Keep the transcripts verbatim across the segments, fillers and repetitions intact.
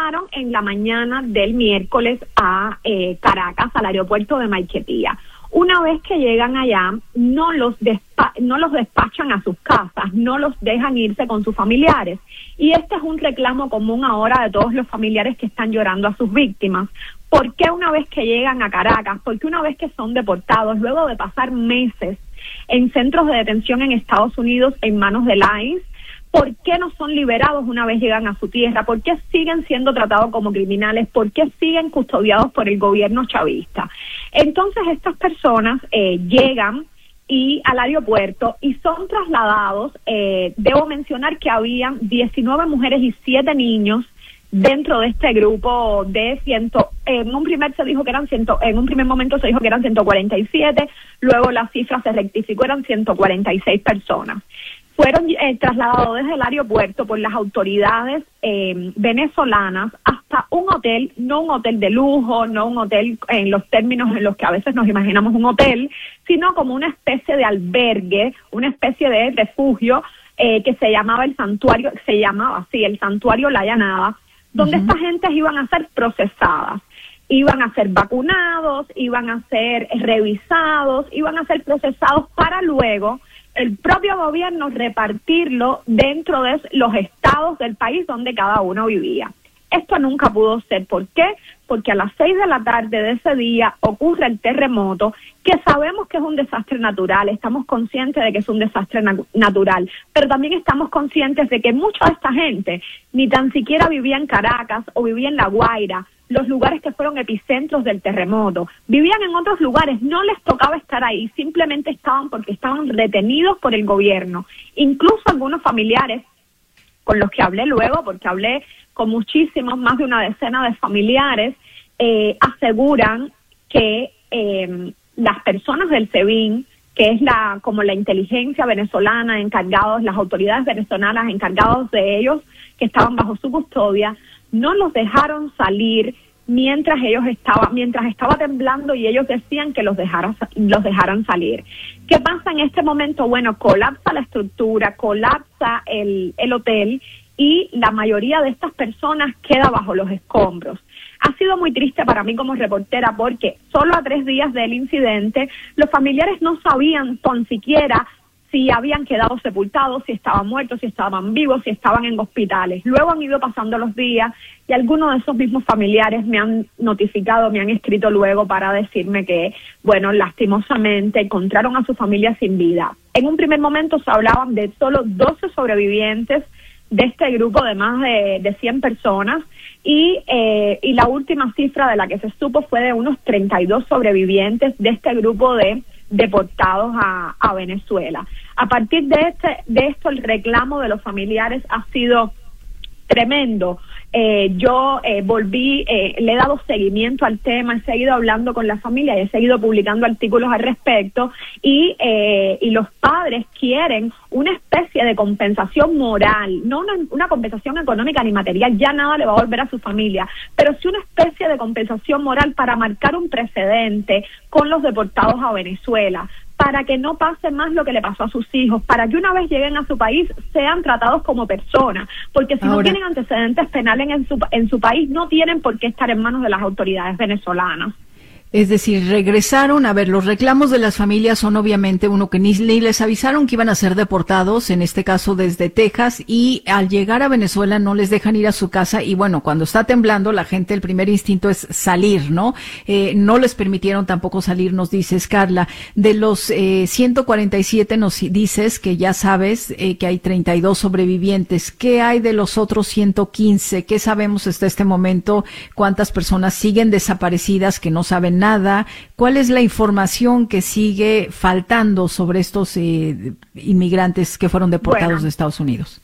llegaron en la mañana del miércoles a eh, Caracas, al aeropuerto de Maiquetía. Una vez que llegan allá, no los despa- no los despachan a sus casas, no los dejan irse con sus familiares. Y este es un reclamo común ahora de todos los familiares que están llorando a sus víctimas. ¿Por qué una vez que llegan a Caracas? Porque una vez que son deportados, luego de pasar meses en centros de detención en Estados Unidos en manos del I C E, ¿por qué no son liberados una vez llegan a su tierra? ¿Por qué siguen siendo tratados como criminales? ¿Por qué siguen custodiados por el gobierno chavista? Entonces estas personas eh, llegan y al aeropuerto y son trasladados. Eh, debo mencionar que habían diecinueve mujeres y siete niños dentro de este grupo de ciento, en un primer se dijo que eran ciento, en un primer momento se dijo que eran ciento cuarenta y siete, luego la cifra se rectificó, eran ciento cuarenta y seis personas. Fueron eh, trasladados desde el aeropuerto por las autoridades eh, venezolanas hasta un hotel, no un hotel de lujo, no un hotel en los términos en los que a veces nos imaginamos un hotel, sino como una especie de albergue, una especie de refugio eh, que se llamaba el santuario, se llamaba así, el santuario La Llanada, donde uh-huh. estas gentes iban a ser procesadas. Iban a ser vacunados, iban a ser revisados, iban a ser procesados para luego el propio gobierno repartirlo dentro de los estados del país donde cada uno vivía. Esto nunca pudo ser. ¿Por qué? Porque a las seis de la tarde de ese día ocurre el terremoto, que sabemos que es un desastre natural, estamos conscientes de que es un desastre na- natural, pero también estamos conscientes de que mucha de esta gente ni tan siquiera vivía en Caracas o vivía en La Guaira, los lugares que fueron epicentros del terremoto. Vivían en otros lugares, no les tocaba estar ahí, simplemente estaban porque estaban retenidos por el gobierno. Incluso algunos familiares con los que hablé luego, porque hablé con muchísimos, más de una decena de familiares, eh, aseguran que eh, las personas del SEBIN, que es la como la inteligencia venezolana, encargados, las autoridades venezolanas encargados de ellos, que estaban bajo su custodia, no los dejaron salir mientras ellos estaban, mientras estaba temblando y ellos decían que los dejaran, los dejaran salir. ¿Qué pasa en este momento? Bueno, colapsa la estructura, colapsa el, el hotel y la mayoría de estas personas queda bajo los escombros. Ha sido muy triste para mí como reportera porque solo a tres días del incidente los familiares no sabían tan siquiera si habían quedado sepultados, si estaban muertos, si estaban vivos, si estaban en hospitales. Luego han ido pasando los días y algunos de esos mismos familiares me han notificado, me han escrito luego para decirme que, bueno, lastimosamente encontraron a su familia sin vida. En un primer momento se hablaban de solo doce sobrevivientes de este grupo de más de, de cien personas y, eh, y la última cifra de la que se supo fue de unos treinta y dos sobrevivientes de este grupo de deportados a, a Venezuela. A partir de este de esto el reclamo de los familiares ha sido tremendo. Eh, yo eh, volví, eh, le he dado seguimiento al tema, he seguido hablando con la familia y he seguido publicando artículos al respecto y, eh, y los padres quieren una especie de compensación moral, no una, una compensación económica ni material, ya nada le va a volver a su familia, pero sí una especie de compensación moral para marcar un precedente con los deportados a Venezuela, para que no pase más lo que le pasó a sus hijos, para que una vez lleguen a su país sean tratados como personas, porque si Ahora, no tienen antecedentes penales en su, en su país, no tienen por qué estar en manos de las autoridades venezolanas. Es decir, regresaron, a ver, los reclamos de las familias son obviamente uno que ni, ni les avisaron que iban a ser deportados, en este caso desde Texas, y al llegar a Venezuela no les dejan ir a su casa y bueno, cuando está temblando la gente, el primer instinto es salir, ¿no? Eh, no les permitieron tampoco salir, nos dices, Carla. De los eh, ciento cuarenta y siete nos dices que ya sabes eh, que hay treinta y dos sobrevivientes. ¿Qué hay de los otros ciento quince? ¿Qué sabemos hasta este momento? ¿Cuántas personas siguen desaparecidas que no saben nada? ¿Cuál es la información que sigue faltando sobre estos eh, inmigrantes que fueron deportados bueno, de Estados Unidos?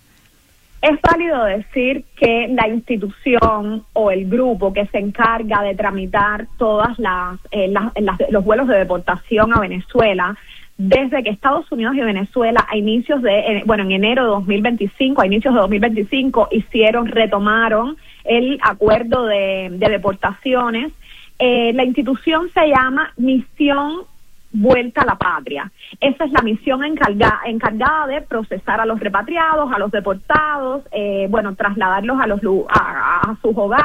Es válido decir que la institución o el grupo que se encarga de tramitar todas las, eh, las, las los vuelos de deportación a Venezuela, desde que Estados Unidos y Venezuela a inicios de, eh, bueno, en enero de dos mil veinticinco, a inicios de dos mil veinticinco, hicieron, retomaron el acuerdo de, de deportaciones. Eh, la institución se llama Misión Vuelta a la Patria. Esa es la misión encargada, encargada de procesar a los repatriados, a los deportados, eh, bueno, trasladarlos a los a, a sus hogares.